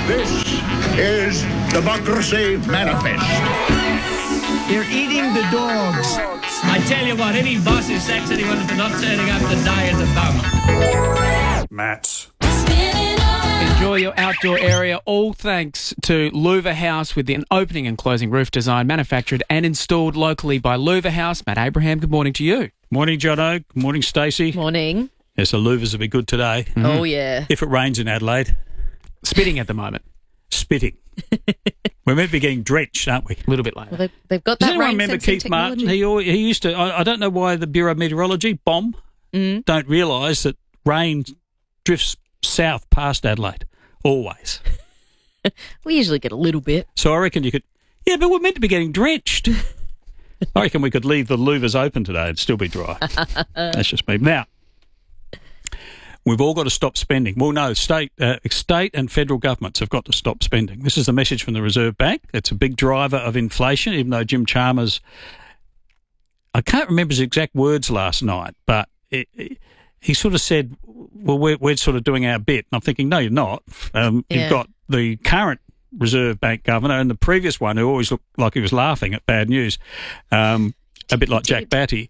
This is Democracy Manifest. They're eating the dogs. I tell you what, any boss who sacks anyone for not turning up to die is a bum. Mats. Enjoy your outdoor area, all thanks to Louver House with an opening and closing roof design manufactured and installed locally by Louver House. Matt Abraham, good morning to you. Morning, Jono. Good morning, Stacey. Morning. Yes, the louvers will be good today. Mm-hmm. Oh, yeah. If it rains in Adelaide. Spitting at the moment. Spitting. We're meant to be getting drenched, aren't we? A little bit later. Well, they've got Does that anyone rain remember sensing Keith technology. Martin? He used to, I don't know why the Bureau of Meteorology, BOM, don't realise that rain drifts south past Adelaide. Always. We usually get a little bit. So I reckon you could... Yeah, but we're meant to be getting drenched. I reckon we could leave the louvers open today and still be dry. That's just me. Now, we've all got to stop spending. Well, no, state and federal governments have got to stop spending. This is the message from the Reserve Bank. It's a big driver of inflation, even though Jim Chalmers... I can't remember his exact words last night, but he sort of said, well, we're sort of doing our bit. And I'm thinking, no, you're not. You've got the current Reserve Bank governor and the previous one who always looked like he was laughing at bad news, a bit like Jack Batty,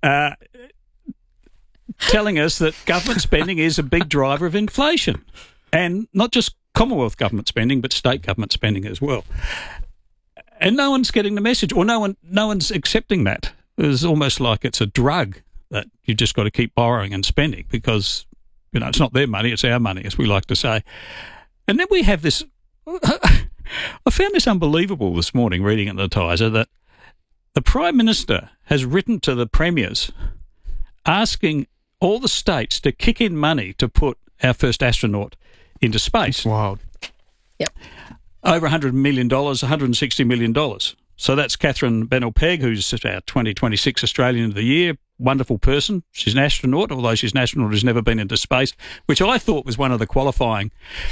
telling us that government spending is a big driver of inflation. And not just Commonwealth government spending, but state government spending as well. And no one's getting the message, or no one's accepting that. It's almost like it's a drug that you've just got to keep borrowing and spending because, you know, it's not their money, it's our money, as we like to say. And then we have this... I found this unbelievable this morning reading in the Tiser that the Prime Minister has written to the premiers asking all the states to kick in money to put our first astronaut into space. It's wild. Yep. Over $100 million, $160 million. So that's Catherine Bennell-Pegg, who's our 2026 Australian of the Year. Wonderful person. She's an astronaut, although she's an astronaut who's never been into space, which I thought was one of the qualifying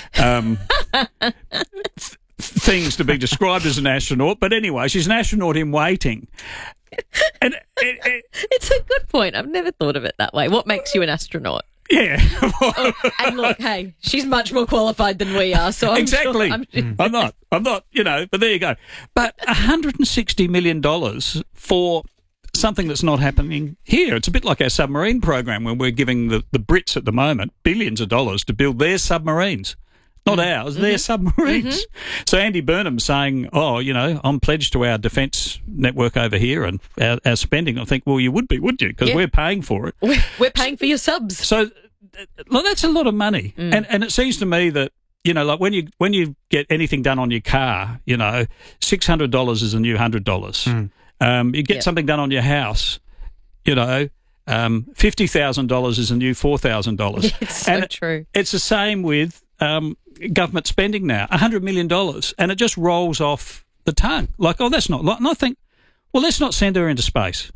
things to be described as an astronaut. But anyway, she's an astronaut in waiting. And It's a good point. I've never thought of it that way. What makes you an astronaut? yeah. And look, hey, she's much more qualified than we are. So Exactly. I'm not, you know, but there you go. But $160 million for something that's not happening here. It's a bit like our submarine program when we're giving the Brits at the moment billions of dollars to build their submarines. Not ours, their submarines. So Andy Burnham's saying, oh, you know, I'm pledged to our defence network over here and our spending. I think, well, you would be, wouldn't you? Because we're paying for it. We're paying for your subs. So well, that's a lot of money. And it seems to me that, you know, like when you get anything done on your car, you know, $600 is the new $100. You get something done on your house, you know, $50,000 is a new $4,000. It's so true. It's the same with government spending now, $100 million, and it just rolls off the tongue. Like, oh, that's not. And I think, well, let's not send her into space.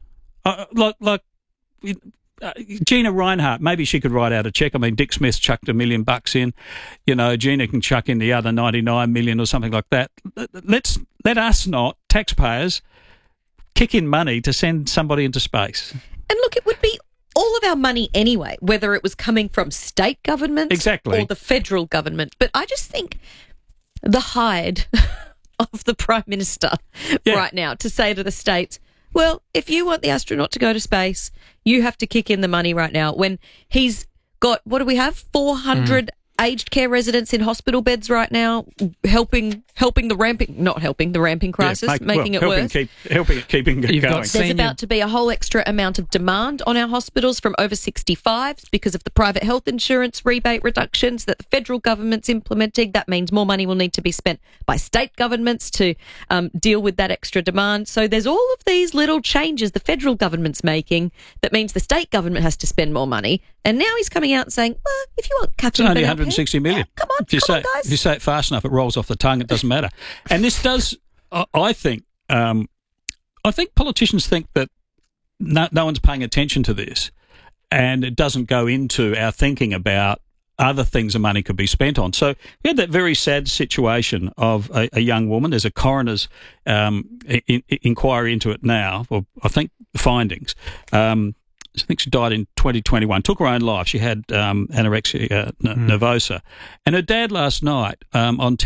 Gina Reinhardt, maybe she could write out a check. I mean, Dick Smith chucked $1 million in. You know, Gina can chuck in the other 99 million or something like that. Let us not, taxpayers, kick in money to send somebody into space. And look, it would be all of our money anyway, whether it was coming from state governments or the federal government. But I just think the hide of the Prime Minister right now to say to the states, well, if you want the astronaut to go to space, you have to kick in the money right now when he's got, what do we have, 400 aged care residents in hospital beds right now, helping the ramping crisis, making it worse. Keeping it going. There's about to be a whole extra amount of demand on our hospitals from over 65s because of the private health insurance rebate reductions that the federal government's implementing. That means more money will need to be spent by state governments to deal with that extra demand. So there's all of these little changes the federal government's making that means the state government has to spend more money. And now he's coming out and saying, well, if you want Catherine Bennell-Pegg, 160 million. Come on, guys. If you say it fast enough, it rolls off the tongue. It doesn't matter. And this does, I think politicians think that no one's paying attention to this, and it doesn't go into our thinking about other things the money could be spent on. So we had that very sad situation of a young woman. There's a coroner's inquiry into it now, or I think the findings. I think she died in 2021, took her own life. She had anorexia nervosa. And her dad last night on